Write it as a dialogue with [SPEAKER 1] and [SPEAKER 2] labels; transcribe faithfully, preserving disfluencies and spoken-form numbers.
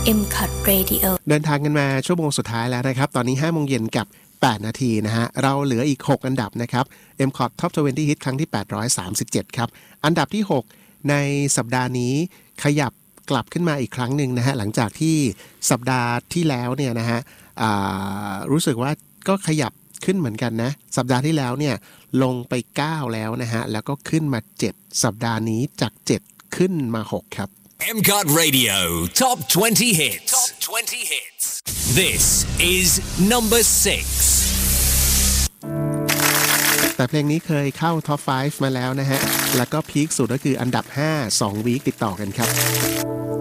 [SPEAKER 1] เอ็ม คอท Radio
[SPEAKER 2] เดินทางกันมาชั่วโมงสุดท้ายแล้วนะครับตอนนี้ห้าโมงเย็นกับแปดนาทีนะฮะเราเหลืออีกหกอันดับนะครับ เอ็ม คอท Top ยี่สิบ Hit ครั้งที่แปดร้อยสามสิบเจ็ดครับอันดับที่หกในสัปดาห์นี้ขยับกลับขึ้นมาอีกครั้งหนึ่งนะฮะหลังจากที่สัปดาห์ที่แล้วเนี่ยนะฮะรู้สึกว่าก็ขยับขึ้นเหมือนกันนะสัปดาห์ที่แล้วเนี่ยลงไปเก้าแล้วนะฮะแล้วก็ขึ้นมาเจ็ดสัปดาห์นี้จากเจ็ดขึ้นมาหกครับ
[SPEAKER 3] เอ็ม คอท Radio Top ยี่สิบ Hits Top ยี่สิบ Hits This is number six
[SPEAKER 2] แต่เพลงนี้เคยเข้า Top ห้ามาแล้วนะฮะแล้วก็พีคสุดก็คืออันดับห้า สองวีคติดต่อกันครับ